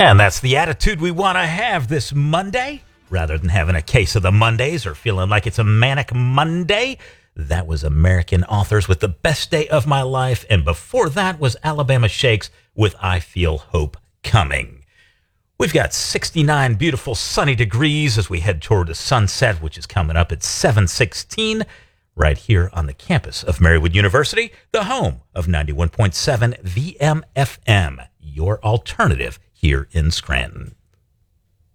And that's the attitude we want to have this Monday. Rather than having a case of the Mondays or feeling like it's a manic Monday, that was American Authors with The Best Day of My Life. And before that was Alabama Shakes with I Feel Hope Coming. We've got 69 beautiful sunny degrees as we head toward the sunset, which is coming up at 7:16 right here on the campus of Marywood University, the home of 91.7 VMFM, your alternative here in Scranton.